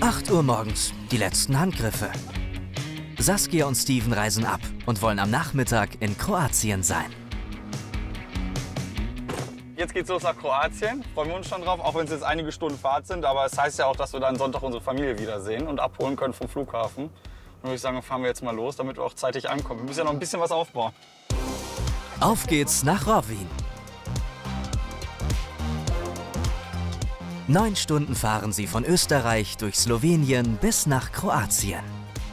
8 Uhr morgens, die letzten Handgriffe. Saskia und Steven reisen ab und wollen am Nachmittag in Kroatien sein. Jetzt geht's los nach Kroatien. Freuen wir uns schon drauf, auch wenn es jetzt einige Stunden Fahrt sind. Aber es heißt ja auch, dass wir dann Sonntag unsere Familie wiedersehen und abholen können vom Flughafen. Und würde ich sagen, fahren wir jetzt mal los, damit wir auch zeitig ankommen. Wir müssen ja noch ein bisschen was aufbauen. Auf geht's nach Rovinj. 9 Stunden fahren sie von Österreich durch Slowenien bis nach Kroatien.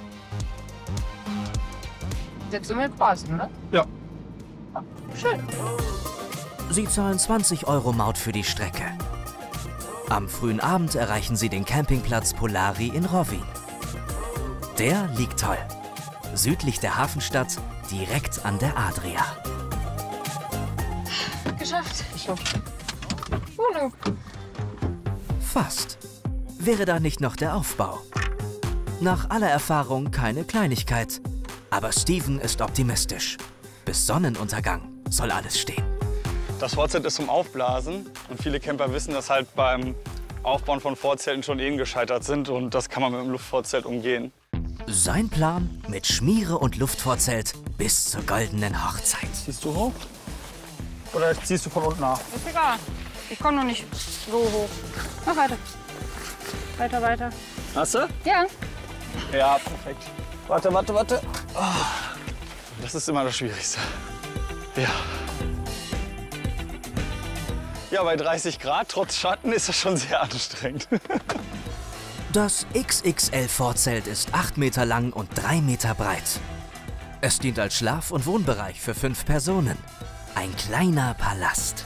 Jetzt sind wir in Kroatien, oder? Ja. Schön. Sie zahlen 20 € Maut für die Strecke. Am frühen Abend erreichen sie den Campingplatz Polari in Rovinj. Der liegt toll. Südlich der Hafenstadt, direkt an der Adria. Geschafft. Fast. Wäre da nicht noch der Aufbau? Nach aller Erfahrung keine Kleinigkeit. Aber Steven ist optimistisch. Bis Sonnenuntergang soll alles stehen. Das Vorzelt ist zum Aufblasen. Und viele Camper wissen, dass halt beim Aufbauen von Vorzelten schon Ehen gescheitert sind. Und das kann man mit dem Luftvorzelt umgehen. Sein Plan mit Schmiere und Luftvorzelt bis zur goldenen Hochzeit. Ziehst du hoch? Oder ziehst du von unten nach? Ist egal. Ich komme noch nicht so hoch. Mach weiter. Weiter, weiter. Hast du? Ja. Ja, perfekt. Warte. Oh. Das ist immer das Schwierigste. Ja. Ja, bei 30 Grad, trotz Schatten, ist das schon sehr anstrengend. Das XXL-Vorzelt ist 8 Meter lang und 3 Meter breit. Es dient als Schlaf- und Wohnbereich für 5 Personen. Ein kleiner Palast.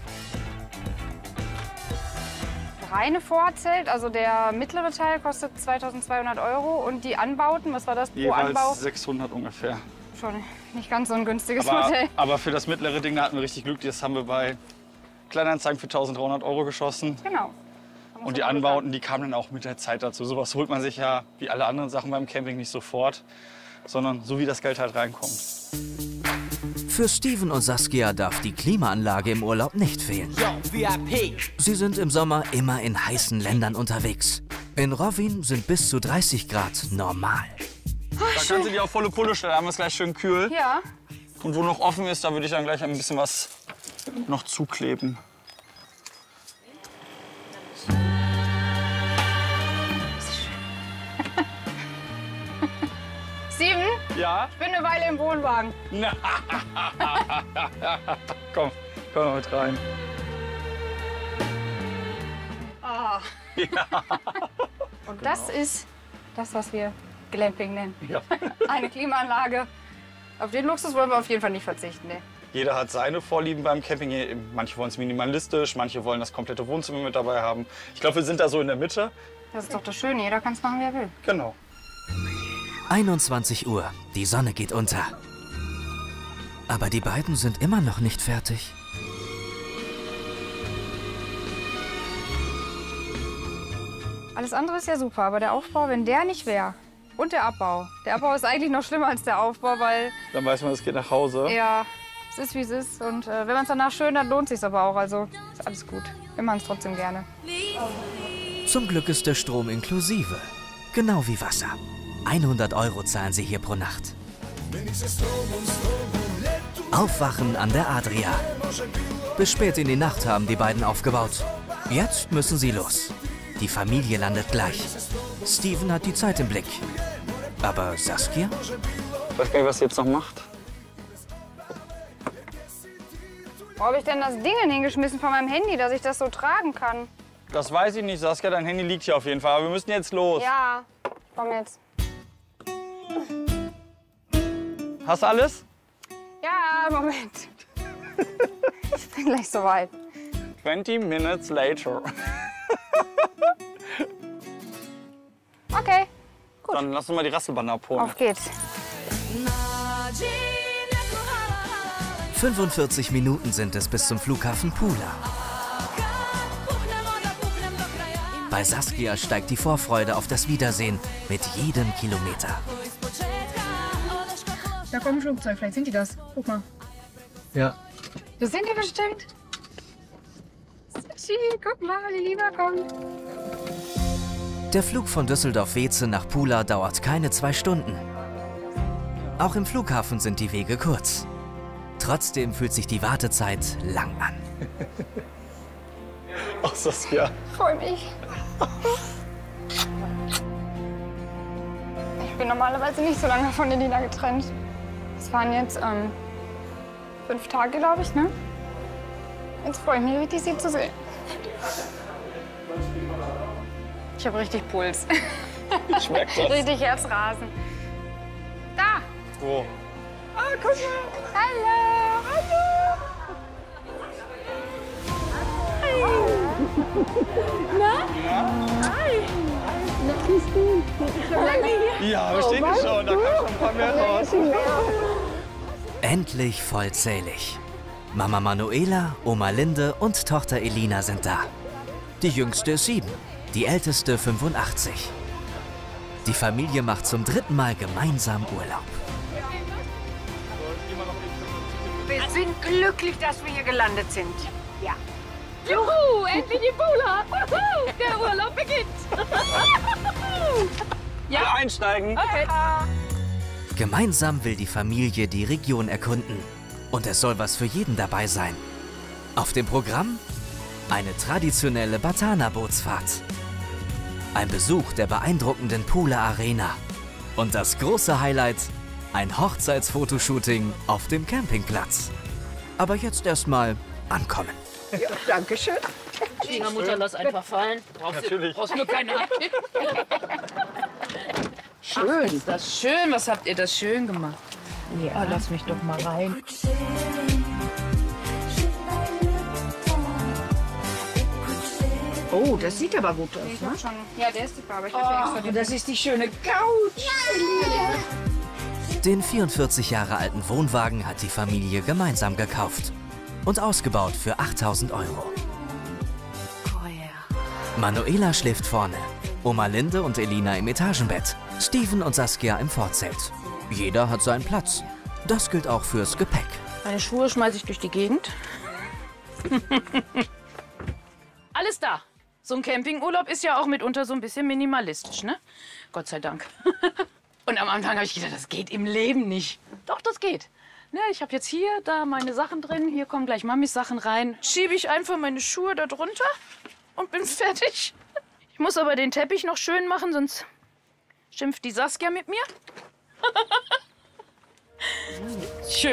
Reine Vorzelt, also der mittlere Teil kostet 2.200 € und die Anbauten, was war das pro Anbau? Jeweils 600 ungefähr. Schon nicht ganz so ein günstiges Modell. Aber für das mittlere Ding, da hatten wir richtig Glück. Das haben wir bei Kleinanzeigen für 1.300 € geschossen. Genau. Und die Anbauten, die kamen dann auch mit der Zeit dazu. Sowas holt man sich ja wie alle anderen Sachen beim Camping nicht sofort, sondern so wie das Geld halt reinkommt. Für Steven und Saskia darf die Klimaanlage im Urlaub nicht fehlen. Sie sind im Sommer immer in heißen Ländern unterwegs. In Rovinj sind bis zu 30 Grad normal. Da kannst du die auf volle Pulle stellen, da haben wir es gleich schön kühl. Ja. Und wo noch offen ist, da würde ich dann gleich ein bisschen was noch zukleben. Steven, Ja? ich bin eine Weile im Wohnwagen. Komm mal mit rein. Ah. Ja. Und das ist das, was wir Glamping nennen. Ja. Eine Klimaanlage. Auf den Luxus wollen wir auf jeden Fall nicht verzichten. Ne? Jeder hat seine Vorlieben beim Camping. Manche wollen es minimalistisch, manche wollen das komplette Wohnzimmer mit dabei haben. Ich glaube, wir sind da so in der Mitte. Das ist doch das Schöne, jeder kann es machen, wie er will. Genau. 21 Uhr, die Sonne geht unter. Aber die beiden sind immer noch nicht fertig. Alles andere ist ja super, aber der Aufbau, wenn der nicht wäre. Und der Abbau. Der Abbau ist eigentlich noch schlimmer als der Aufbau, weil Dann weiß man, es geht nach Hause. ja, es ist, wie es ist. Und wenn man es danach schön hat, lohnt es sich aber auch. Also ist alles gut. Wir machen es trotzdem gerne. Zum Glück ist der Strom inklusive. Genau wie Wasser. 100 € zahlen sie hier pro Nacht. Aufwachen an der Adria. Bis spät in die Nacht haben die beiden aufgebaut. Jetzt müssen sie los. Die Familie landet gleich. Steven hat die Zeit im Blick. Aber Saskia? Ich weiß gar nicht, was sie jetzt noch macht. Wo habe ich denn das Ding hingeschmissen von meinem Handy, dass ich das so tragen kann? Das weiß ich nicht, Saskia. Dein Handy liegt hier auf jeden Fall. Aber wir müssen jetzt los. Ja, komm jetzt. Hast du alles? Ja, Moment. Ich bin gleich soweit. 20 minutes later. Okay, gut. Dann lass uns mal die Rasselbande abholen. Auf geht's. 45 Minuten sind es bis zum Flughafen Pula. Bei Saskia steigt die Vorfreude auf das Wiedersehen mit jedem Kilometer. Da kommt ein Flugzeug, vielleicht sind die das. Guck mal. Ja. Das sind die bestimmt. Sachi, guck mal, die Lieber kommt. Der Flug von Düsseldorf-Weeze nach Pula dauert keine 2 Stunden. Auch im Flughafen sind die Wege kurz. Trotzdem fühlt sich die Wartezeit lang an. Ach, Saskia. Ich freue mich. Ich bin normalerweise nicht so lange von Elina getrennt. Es waren jetzt 5 Tage, glaube ich, ne? Jetzt freue ich mich richtig, sie zu sehen. Ich habe richtig Puls. Ich merke das. Richtig Herzrasen. Da! Wo? Ah, guck mal. Hallo! Hallo! Ja, verstehe ich schon. Da kam schon ein paar mehr raus. Endlich vollzählig. Mama Manuela, Oma Linde und Tochter Elina sind da. Die jüngste ist 7, die älteste 85. Die Familie macht zum 3. Mal gemeinsam Urlaub. Wir sind glücklich, dass wir hier gelandet sind. Ja. Juhu, endlich in Pula. Der Urlaub beginnt. Ja. Einsteigen. Okay. Gemeinsam will die Familie die Region erkunden. Und es soll was für jeden dabei sein. Auf dem Programm eine traditionelle Batana-Bootsfahrt. Ein Besuch der beeindruckenden Pula Arena. Und das große Highlight, ein Hochzeitsfotoshooting auf dem Campingplatz. Aber jetzt erstmal ankommen. Ja, danke schön. Schwiegermutter, lass einfach fallen. Brauchst nur keine Hand. Schön. Ist das schön? Was habt ihr das schön gemacht? Ja. Oh, lass mich doch mal rein. Oh, das sieht aber gut aus, Ich ne? hab schon. Ja, der ist super, aber ich habe extra Oh, das ist die schöne Couch. Den 44 Jahre alten Wohnwagen hat die Familie gemeinsam gekauft. Und ausgebaut für 8.000 €. Manuela schläft vorne. Oma Linde und Elina im Etagenbett. Steven und Saskia im Vorzelt. Jeder hat seinen Platz. Das gilt auch fürs Gepäck. Meine Schuhe schmeiße ich durch die Gegend. Alles da. So ein Campingurlaub ist ja auch mitunter so ein bisschen minimalistisch, ne? Gott sei Dank. Und am Anfang habe ich gedacht, das geht im Leben nicht. Doch, das geht. Ne, ich habe jetzt hier, da meine Sachen drin. Hier kommen gleich Mamis Sachen rein. Schiebe ich einfach meine Schuhe da drunter und bin fertig. Ich muss aber den Teppich noch schön machen, sonst schimpft die Saskia mit mir. Schön.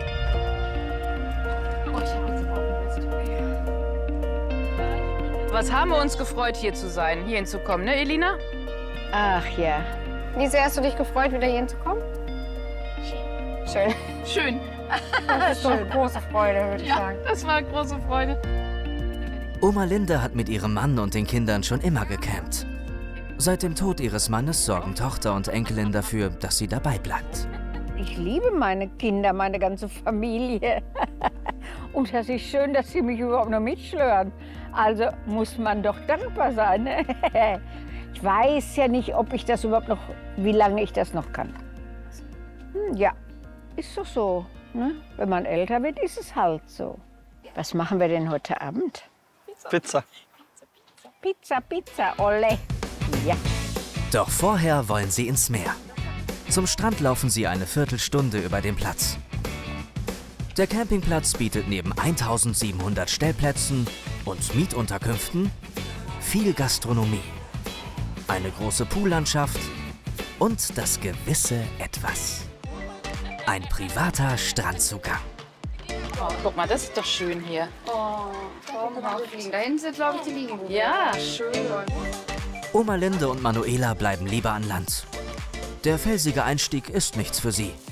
Was haben wir uns gefreut, hier zu sein, hier hinzukommen, ne, Elina? Ach ja. Wie sehr hast du dich gefreut, wieder hier hinzukommen? Schön. Schön. Das ist doch eine große Freude, würde ich Ja, sagen. das war eine große Freude. Oma Linde hat mit ihrem Mann und den Kindern schon immer gecampt. Seit dem Tod ihres Mannes sorgen Tochter und Enkelin dafür, dass sie dabei bleibt. Ich liebe meine Kinder, meine ganze Familie. Und das ist schön, dass sie mich überhaupt noch mitschlören. Also muss man doch dankbar sein. Ne? Ich weiß ja nicht, ob ich das überhaupt noch, wie lange ich das noch kann. Ja, ist doch so. Ne? Wenn man älter wird, ist es halt so. Was machen wir denn heute Abend? Pizza. Pizza, Pizza, ole. Ja. Doch vorher wollen sie ins Meer. Zum Strand laufen sie eine Viertelstunde über den Platz. Der Campingplatz bietet neben 1700 Stellplätzen und Mietunterkünften viel Gastronomie, eine große Poollandschaft und das gewisse Etwas. Ein privater Strandzugang. Oh, guck mal, das ist doch schön hier. Da hinten sind, glaube ich, die Liegen. Ja, schön. Oma Linde und Manuela bleiben lieber an Land. Der felsige Einstieg ist nichts für sie.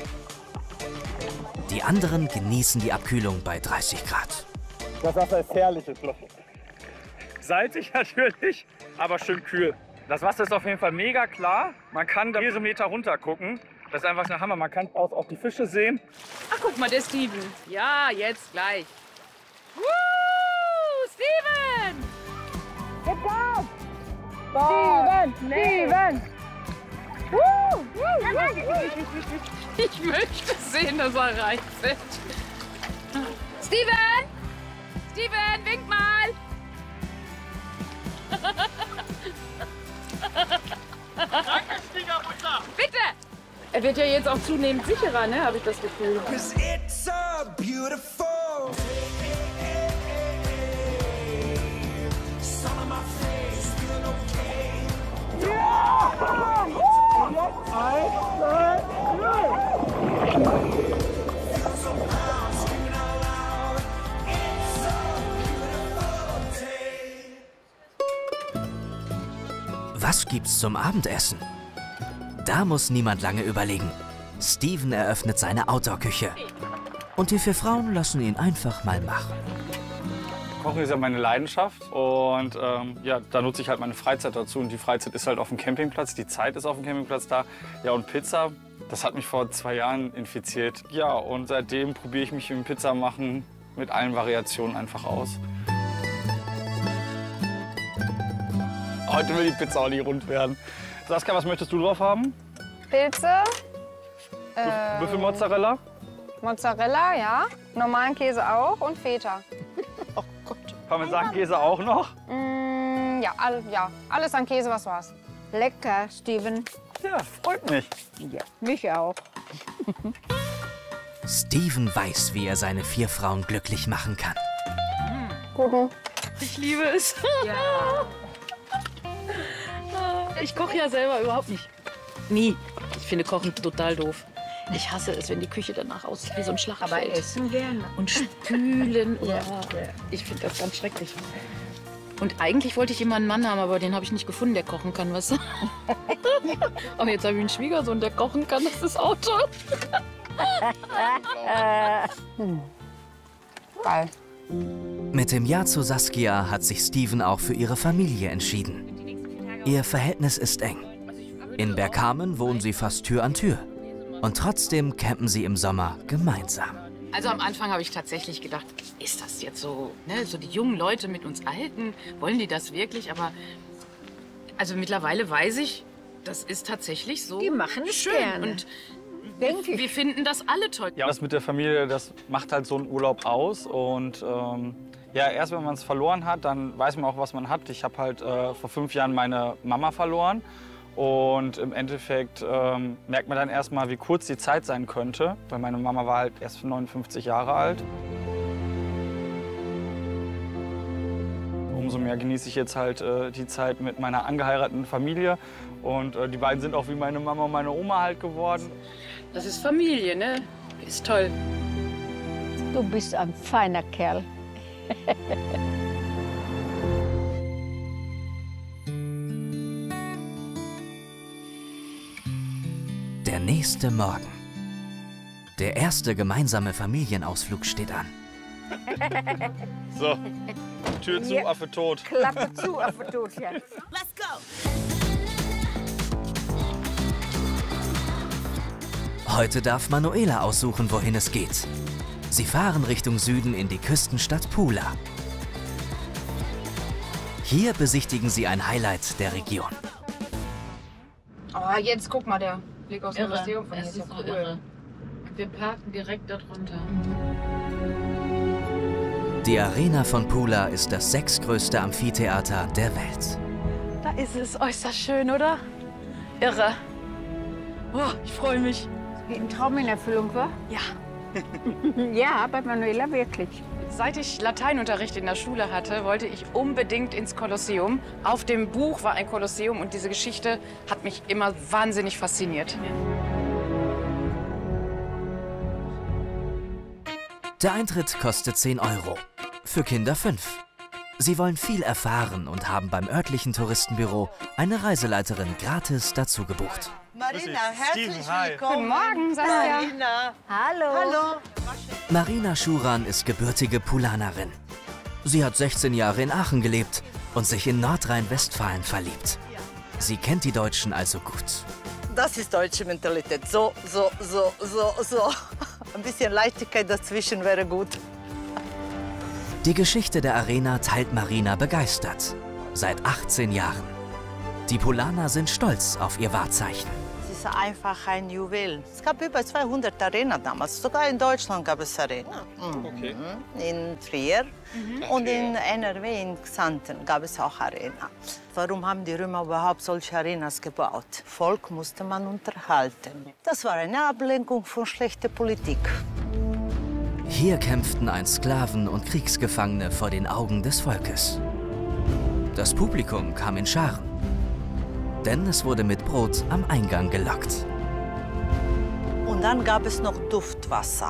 Die anderen genießen die Abkühlung bei 30 Grad. Das Wasser ist herrliches Loch. Salzig natürlich, aber schön kühl. Das Wasser ist auf jeden Fall mega klar. Man kann da mehrere Meter runter gucken. Das ist einfach ein Hammer. Man kann auch die Fische sehen. Ach, guck mal, der Steven. Ja, jetzt gleich. Steven! Steven! Ich möchte sehen, dass er reinfällt. Steven! Steven, wink mal! Er wird ja jetzt auch zunehmend sicherer, ne? Habe ich das Gefühl. Was gibt's zum Abendessen? Da muss niemand lange überlegen. Steven eröffnet seine Outdoor-Küche. Und die 4 Frauen lassen ihn einfach mal machen. Kochen ist ja meine Leidenschaft und ja, da nutze ich halt meine Freizeit dazu. Und die Freizeit ist halt auf dem Campingplatz, die Zeit ist auf dem Campingplatz da. Ja, und Pizza, das hat mich vor 2 Jahren infiziert. Ja, und seitdem probiere ich mich im Pizzamachen mit allen Variationen einfach aus. Heute will die Pizza auch nicht rund werden. Saskia, was möchtest du drauf haben? Pilze, Büffelmozzarella? Mozzarella, ja. Normalen Käse auch und Feta. Parmesankäse auch noch? Ja, alles an Käse, was du hast. Lecker, Steven. Ja, freut mich. Ja, mich auch. Steven weiß, wie er seine 4 Frauen glücklich machen kann. Guten. Ich liebe es. Ja. Ich koche ja selber überhaupt nicht. Nie. Ich finde Kochen total doof. Ich hasse es, wenn die Küche danach aussieht wie so ein Schlachtfeld. Aber essen gerne. Und spülen. Ja. Ich finde das ganz schrecklich. Und eigentlich wollte ich immer einen Mann haben, aber den habe ich nicht gefunden, der kochen kann, weißt du? Und jetzt habe ich einen Schwiegersohn, der kochen kann. Das ist auch toll. Geil. Mit dem Ja zu Saskia hat sich Steven auch für ihre Familie entschieden. Ihr Verhältnis ist eng. In Bergkamen wohnen sie fast Tür an Tür. Und trotzdem campen sie im Sommer gemeinsam. Also am Anfang habe ich tatsächlich gedacht, ist das jetzt so, ne, so die jungen Leute mit uns Alten, wollen die das wirklich? Aber also mittlerweile weiß ich, das ist tatsächlich so Die machen es schön. gerne. Und Denke ich. wir finden das alle toll. Ja, das mit der Familie, das macht halt so einen Urlaub aus. Und ja, erst wenn man es verloren hat, dann weiß man auch, was man hat. Ich habe halt vor 5 Jahren meine Mama verloren. Und im Endeffekt merkt man dann erst mal, wie kurz die Zeit sein könnte. Weil meine Mama war halt erst 59 Jahre alt. Umso mehr genieße ich jetzt halt die Zeit mit meiner angeheirateten Familie. Und die beiden sind auch wie meine Mama und meine Oma halt geworden. Das ist Familie, ne? Ist toll. Du bist ein feiner Kerl. Der nächste Morgen. Der erste gemeinsame Familienausflug steht an. So, Tür zu, Ja. Affe tot. Klappe zu, Affe tot, ja. Heute darf Manuela aussuchen, wohin es geht. Sie fahren Richtung Süden in die Küstenstadt Pula. Hier besichtigen sie ein Highlight der Region. Oh, jetzt guck mal, der Blick aus dem Museum von hier Das ist ja ist so cool. irre. Wir parken direkt darunter. Die Arena von Pula ist das 6. Amphitheater der Welt. Da ist es äußerst schön, oder? Irre. Oh, ich freue mich. Wie ein Traum in Erfüllung war? Ja. Ja, bei Manuela wirklich. Seit ich Lateinunterricht in der Schule hatte, wollte ich unbedingt ins Kolosseum. Auf dem Buch war ein Kolosseum und diese Geschichte hat mich immer wahnsinnig fasziniert. Der Eintritt kostet 10 €. Für Kinder 5. Sie wollen viel erfahren und haben beim örtlichen Touristenbüro eine Reiseleiterin gratis dazu gebucht. Marina, Steven, herzlich hi. willkommen. Guten Morgen, Saskia. Marina. Hallo. Hallo. Marina Schuran ist gebürtige Pulanerin. Sie hat 16 Jahre in Aachen gelebt und sich in Nordrhein-Westfalen verliebt. Sie kennt die Deutschen also gut. Das ist deutsche Mentalität. So. Ein bisschen Leichtigkeit dazwischen wäre gut. Die Geschichte der Arena teilt Marina begeistert. Seit 18 Jahren. Die Pulaner sind stolz auf ihr Wahrzeichen. Es ist einfach ein Juwel. Es gab über 200 Arenen damals. Sogar in Deutschland gab es Arenen. Okay. In Trier und in NRW, in Xanten, gab es auch Arenen. Warum haben die Römer überhaupt solche Arenas gebaut? Volk musste man unterhalten. Das war eine Ablenkung von schlechter Politik. Hier kämpften einst Sklaven und Kriegsgefangene vor den Augen des Volkes. Das Publikum kam in Scharen, denn es wurde mit Brot am Eingang gelockt. Und dann gab es noch Duftwasser.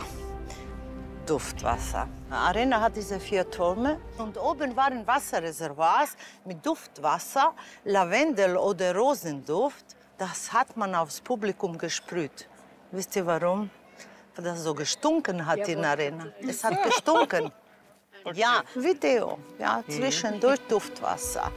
Duftwasser. Die Arena hat diese 4 Türme und oben waren Wasserreservoirs mit Duftwasser, Lavendel- oder Rosenduft. Das hat man aufs Publikum gesprüht. Wisst ihr warum? Weil das so gestunken hat in der Arena. Es hat gestunken. Ja, Video. Ja, zwischendurch Duftwasser.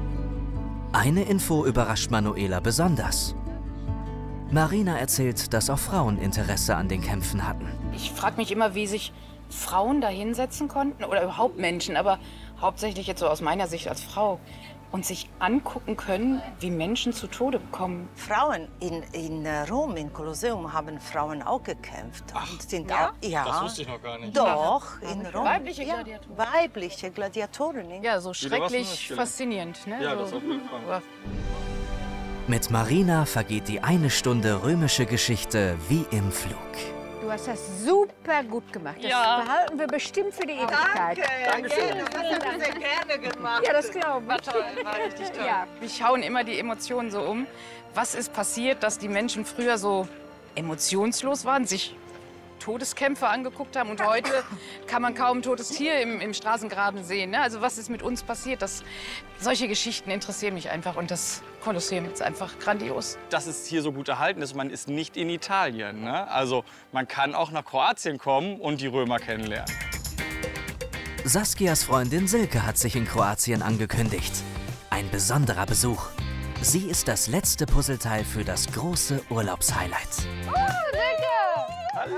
Eine Info überrascht Manuela besonders. Marina erzählt, dass auch Frauen Interesse an den Kämpfen hatten. Ich frage mich immer, wie sich Frauen da hinsetzen konnten oder überhaupt Menschen, aber hauptsächlich jetzt so aus meiner Sicht als Frau und sich angucken können, wie Menschen zu Tode kommen. Frauen in Rom, im Kolosseum, haben Frauen auch gekämpft. Ach, und sind ja? auch, ja. Das wusste ich noch gar nicht. Doch, in Rom. Weibliche ja, Gladiatoren. Weibliche Gladiatorinnen. Ja, so Wieder was schrecklich Neues faszinierend. Ne? Ja, so. das auf jeden Fall. Aber Mit Marina vergeht die 1 Stunde römische Geschichte wie im Flug. Du hast das super gut gemacht. Das Ja. behalten wir bestimmt für die Ewigkeit. Dankeschön. Das haben wir sehr gerne gemacht. Ja, das glaube war toll, war richtig toll. Ja. Mich hauen immer die Emotionen so um. Was ist passiert, dass die Menschen früher so emotionslos waren, sich Todeskämpfe angeguckt haben und heute kann man kaum ein totes Tier im Straßengraben sehen. Ne? Also was ist mit uns passiert? Solche Geschichten interessieren mich einfach und das Kolosseum ist einfach grandios. Dass es hier so gut erhalten ist, man ist nicht in Italien. Ne? Also man kann auch nach Kroatien kommen und die Römer kennenlernen. Saskias Freundin Silke hat sich in Kroatien angekündigt. Ein besonderer Besuch. Sie ist das letzte Puzzleteil für das große Urlaubshighlight. Hallo!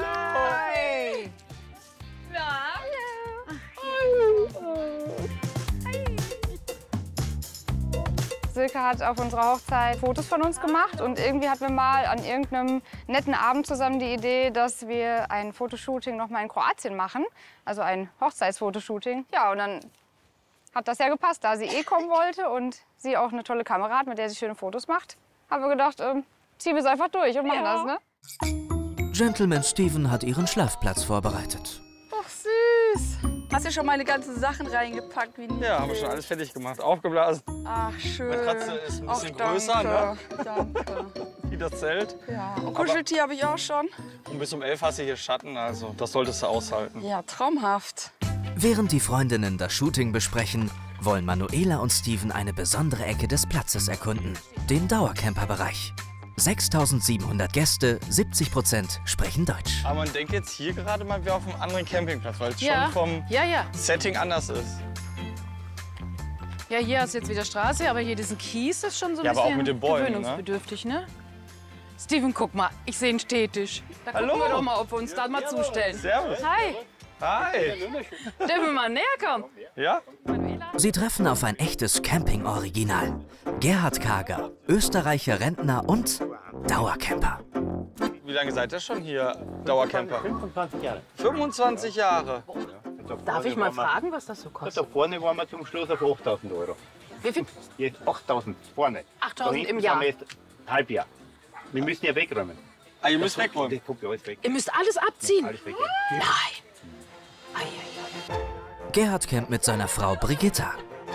Silke hat auf unserer Hochzeit Fotos von uns gemacht und irgendwie hatten wir mal an irgendeinem netten Abend zusammen die Idee, dass wir ein Fotoshooting noch mal in Kroatien machen, also ein Hochzeitsfotoshooting. Ja, und dann hat das ja gepasst, da sie kommen wollte und sie auch eine tolle Kamera hat, mit der sie schöne Fotos macht. Haben wir gedacht, ziehen wir es einfach durch und machen das, ne? Gentleman Steven hat ihren Schlafplatz vorbereitet. Ach, süß. Hast du schon meine ganzen Sachen reingepackt? Wie Ja, haben wir schon alles fertig gemacht, aufgeblasen. Ach, schön. Matratze ist ein bisschen Ach, größer, ne? Danke. Wie das Zelt. Ja. Und Kuscheltier habe ich auch schon. Und bis um 11 hast du hier Schatten, also das solltest du aushalten. Ja, traumhaft. Während die Freundinnen das Shooting besprechen, wollen Manuela und Steven eine besondere Ecke des Platzes erkunden. Den Dauercamper-Bereich. 6.700 Gäste, 70% sprechen Deutsch. Aber man denkt jetzt hier gerade mal wie auf einem anderen Campingplatz, weil es Ja. schon vom Ja. Setting anders ist. Ja, hier ist jetzt wieder Straße, aber hier diesen Kies ist schon so ein Ja, aber bisschen auch mit den Bäumen, ne? gewöhnungsbedürftig, ne? Steven, guck mal, ich sehe einen Stehtisch. Da gucken Hallo. wir doch mal, ob wir uns da mal zustellen. Servus. Hi, Hi. dürfen wir mal näher kommen? Ja? Sie treffen auf ein echtes Camping-Original. Gerhard Kager, Österreicher Rentner und Dauercamper. Wie lange seid ihr schon hier Dauercamper? 25 Jahre. 25 Jahre. Darf ich mal fragen, was das so kostet? Da vorne waren wir zum Schluss auf 8.000 €. Wie viel? Jetzt 8.000 vorne. 8.000 Da hinten im Jahr. sind wir jetzt Halbjahr. Wir müssen ja wegräumen. Ah, ihr müsst wegräumen. Das kommt ja alles weg. Ihr müsst alles abziehen. Alles weg. Nein. Ei, ei, ei. Gerhard campt mit seiner Frau Brigitta.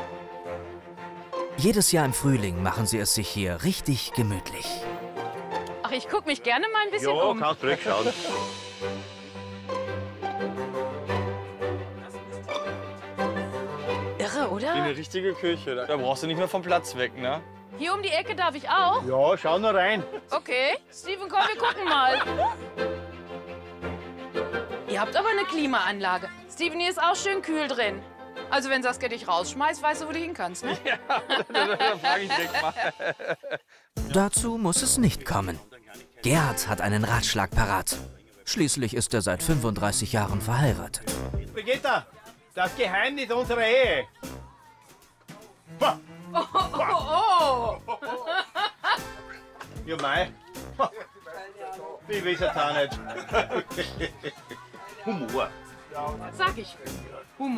Jedes Jahr im Frühling machen sie es sich hier richtig gemütlich. Ach, ich gucke mich gerne mal ein bisschen Ja, um. kannst zurückschauen. Irre, oder? Wie eine richtige Küche. Da brauchst du nicht mehr vom Platz weg, ne? Hier um die Ecke darf ich auch? Ja, schau nur rein. Okay. Steven, komm, wir gucken mal. Ihr habt aber eine Klimaanlage. Steven, hier ist auch schön kühl drin. Also wenn Saskia dich rausschmeißt, weißt du, wo du hin kannst, ne? Da frage ich direkt mal. Dazu muss es nicht kommen. Gerhard hat einen Ratschlag parat. Schließlich ist er seit 35 Jahren verheiratet. Brigitta, das Geheimnis unserer Ehe. Oh. Ja, mei. Ich weiß jetzt auch nicht. Humor. Sag ich. Humor.